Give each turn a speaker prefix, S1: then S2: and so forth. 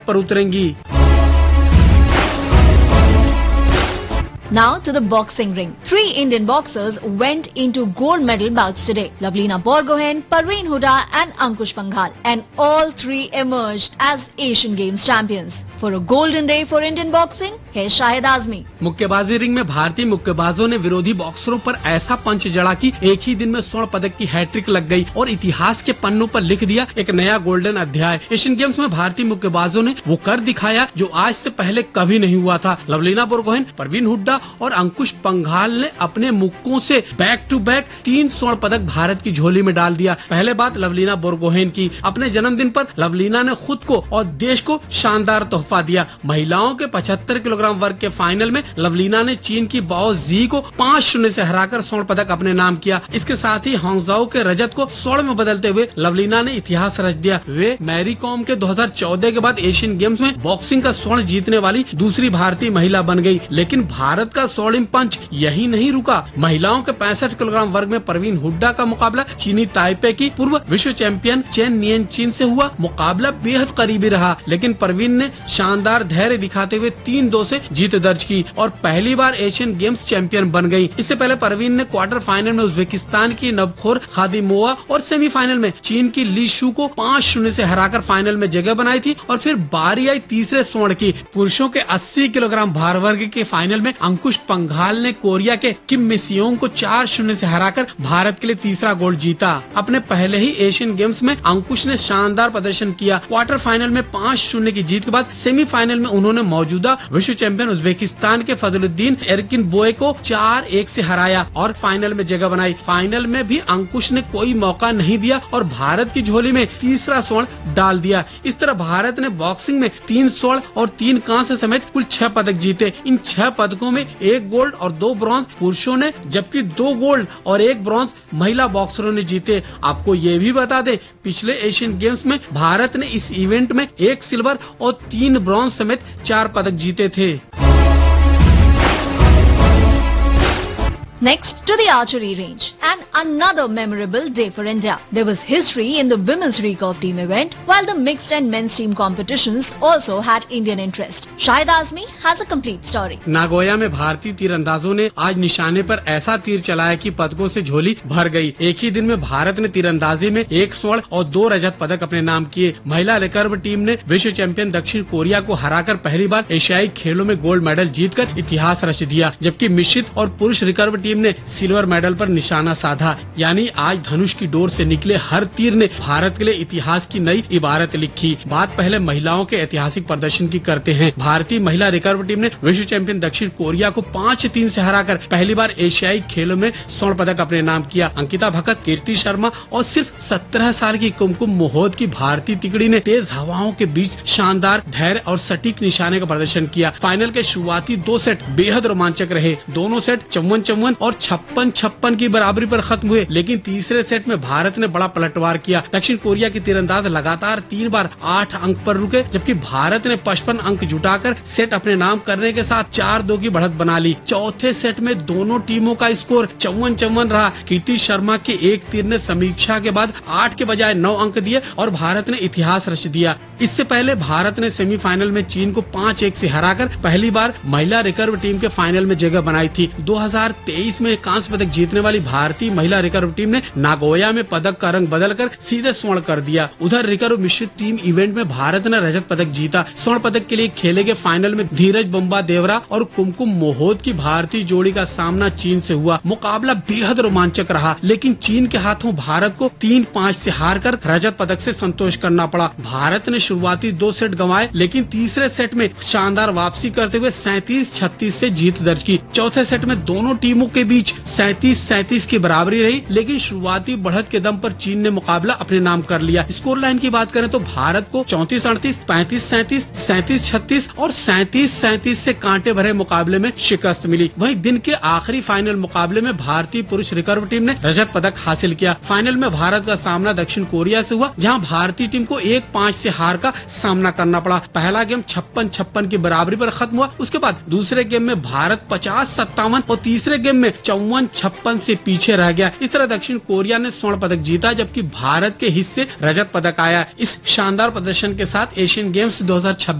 S1: पर उतरेंगी।
S2: Now to the boxing ring. 3 Indian boxers went into gold medal bouts today. Lavlina Borgohain, Parveen Huda and Ankush Panghal. And all 3 emerged as Asian Games champions. For a golden day for Indian boxing, here's Shahid Azmi.
S1: मुक्केबाजी ring में भारतीय मुक्केबाजों ने विरोधी बॉक्सरों पर ऐसा पंच जड़ा कि एक ही दिन में स्वर्ण पदक की हैट्रिक लग गई और इतिहास के पन्नों पर लिख दिया एक नया गोल्डन अध्याय। एशियन गेम्स में भारतीय मुक्केबाजों ने वो कर दिखाया जो आज से पहले कभी नहीं हुआ था। लवलीना बोरगोहेन, परवीन हुड्डा और अंकुश पंघाल ने अपने मुक्कों से बैक टू बैक 3 स्वर्ण पदक भारत की झोली में डाल दिया। पहले बात लवलीना बोरगोहेन की। अपने जन्मदिन पर लवलीना ने खुद को और देश को शानदार तोहफा दिया। महिलाओं के 75 किलोग्राम वर्ग के फाइनल में लवलीना ने चीन की बाओ जी को 5-0 से हराकर स्वर्ण पदक अपने नाम किया। इसके साथ ही हांगझाओ के रजत को स्वर्ण में बदलते हुए लवलीना ने इतिहास रच दिया। वे मैरी कॉम के 2014 के बाद एशियन गेम्स में बॉक्सिंग का स्वर्ण जीतने वाली दूसरी भारतीय महिला बन गई। लेकिन भारत का स्वर्णिम पंच यही नहीं रुका। महिलाओं के 65 किलोग्राम वर्ग में परवीन हुड्डा का मुकाबला चीनी ताइपे की पूर्व विश्व चैंपियन चेन नियन चीन से हुआ। मुकाबला बेहद करीबी रहा, लेकिन परवीन ने शानदार धैर्य दिखाते हुए 3-2 से जीत दर्ज की और पहली बार एशियन गेम्स चैंपियन बन गई। इससे पहले परवीन ने क्वार्टर फाइनल में उज्बेकिस्तान की नवखोर खादिमोवा और सेमीफाइनल में चीन की ली शू को 5-0 से हराकर फाइनल में जगह बनाई थी और फिर बारी आई तीसरे स्वर्ण की। पुरुषों के 80 किलोग्राम भार वर्ग के फाइनल में अंकुश पंघाल ने कोरिया के किम मिसियोंग को 4-0 से हराकर भारत के लिए तीसरा गोल्ड जीता। अपने पहले ही एशियन गेम्स में अंकुश ने शानदार प्रदर्शन किया। क्वार्टर फाइनल में 5-0 की जीत के बाद सेमीफाइनल में उन्होंने मौजूदा विश्व चैंपियन उज्बेकिस्तान के फजलुद्दीन एरकिन बोए को 4-1 से हराया और फाइनल में जगह बनाई। फाइनल में भी अंकुश ने कोई मौका नहीं दिया और भारत की झोली में तीसरा स्वर्ण डाल दिया। इस तरह भारत ने बॉक्सिंग में 3 स्वर्ण और 3 कांस्य समेत कुल 6 पदक जीते। इन 6 पदकों में 1 गोल्ड और 2 ब्रॉन्ज पुरुषों ने, जबकि 2 गोल्ड और 1 ब्रॉन्ज महिला बॉक्सरों ने जीते। आपको ये भी बता दें, पिछले एशियन गेम्स में भारत ने इस इवेंट में 1 सिल्वर और 3 ब्रॉन्ज समेत 4 पदक जीते थे।
S2: Next to the archery range, and another memorable day for India. There was history in the women's recurve team event, while the mixed and men's team competitions also had Indian interest. Shahid Azmi has a complete story.
S1: Nagoya में भारतीय तीरंदाजों ने आज निशाने पर ऐसा तीर चलाया कि पदकों से झोली भर गई। एक ही दिन में भारत ने तीरंदाजी में 1 स्वर्ण और 2 रजत पदक अपने नाम किए। महिला रिकर्व टीम ने विश्व चैंपियन दक्षिण कोरिया को हराकर पहली बार एशियाई खेलों में गोल्ड मेडल जीतकर इतिहास रच दिया, जबकि मिश्रित और पुरुष रिकर्व टीम ने सिल्वर मेडल पर निशाना साधा। यानी आज धनुष की डोर से निकले हर तीर ने भारत के लिए इतिहास की नई इबारत लिखी। बात पहले महिलाओं के ऐतिहासिक प्रदर्शन की करते हैं। भारतीय महिला रिकर्व टीम ने विश्व चैंपियन दक्षिण कोरिया को 5-3 से हराकर पहली बार एशियाई खेलों में स्वर्ण पदक अपने नाम किया। अंकिता भगत, कीर्ति शर्मा और सिर्फ 17 साल की कुमकुम मोहोद की भारतीय तिकड़ी ने तेज हवाओं के बीच शानदार धैर्य और सटीक निशाने का प्रदर्शन किया। फाइनल के शुरुआती 2 सेट बेहद रोमांचक रहे। दोनों सेट 54-54 और 56-56 की बराबरी पर खत्म हुए, लेकिन तीसरे सेट में भारत ने बड़ा पलटवार किया। दक्षिण कोरिया के तीरंदाज लगातार 3 बार 8 अंक पर रुके, जबकि भारत ने 55 अंक जुटाकर सेट अपने नाम करने के साथ 4-2 की बढ़त बना ली। चौथे सेट में दोनों टीमों का स्कोर 54-54 रहा। कीर्ति शर्मा के एक तीर ने समीक्षा के बाद 8 के बजाय 9 अंक दिए और भारत ने इतिहास रच दिया। इससे पहले भारत ने सेमीफाइनल में चीन को 5-1 से हराकर पहली बार महिला रिकर्व टीम के फाइनल में जगह बनाई थी। 2023 में कांस्य पदक जीतने वाली भारतीय महिला रिकर्व टीम ने नागोया में पदक का रंग बदलकर सीधे स्वर्ण कर दिया। उधर रिकर्व मिश्रित टीम इवेंट में भारत ने रजत पदक जीता। स्वर्ण पदक के लिए खेले गए फाइनल में धीरज बम्बा देवरा और कुमकुम मोहोद की भारतीय जोड़ी का सामना चीन से हुआ। मुकाबला बेहद रोमांचक रहा, लेकिन चीन के हाथों भारत को 3-5 से हारकर रजत पदक से संतोष करना पड़ा। भारत ने शुरुआती 2 सेट गंवाए, लेकिन तीसरे सेट में शानदार वापसी करते हुए 37-36 से जीत दर्ज की। चौथे सेट में दोनों टीमों के बीच 37-37 की बराबरी रही, लेकिन शुरुआती बढ़त के दम पर चीन ने मुकाबला अपने नाम कर लिया। स्कोर लाइन की बात करें तो भारत को 34-38, 35-37, 37-36 और 37-37 से कांटे भरे मुकाबले में शिकस्त मिली। वहीं दिन के आखिरी फाइनल मुकाबले में भारतीय पुरुष रिकर्व टीम ने रजत पदक हासिल किया। फाइनल में भारत का सामना दक्षिण कोरिया से हुआ, जहां भारतीय टीम को 1-5 से हार का सामना करना पड़ा। पहला गेम 56-56 की बराबरी पर खत्म हुआ। उसके बाद दूसरे गेम में भारत 50-57 और तीसरे गेम में 54-56 से पीछे रह गया। इस तरह दक्षिण कोरिया ने स्वर्ण पदक जीता, जबकि भारत के हिस्से रजत पदक आया। इस शानदार प्रदर्शन के साथ एशियन गेम्स 2026